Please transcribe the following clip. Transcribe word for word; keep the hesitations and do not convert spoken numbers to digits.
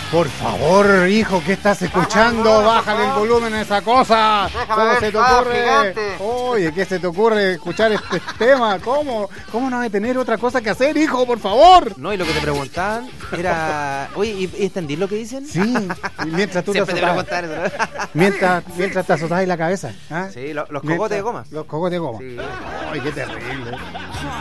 Por favor, hijo, ¿qué estás escuchando? Bájale el volumen a esa cosa. ¿Cómo se te ocurre? Oye, ¿qué se te ocurre escuchar este tema? ¿Cómo? ¿Cómo no hay tener otra cosa que hacer, hijo? Por favor. No, y lo que te preguntaban era... Oye, ¿y, y entendís lo que dicen? Sí, y mientras tú Siempre te te azotabas, preguntan eso, ¿no? mientras, mientras te azotabas la cabeza. ¿Ah? Sí, lo- los Mientras- cogotes de goma. Los cogotes de goma. Sí. Ay, qué terrible.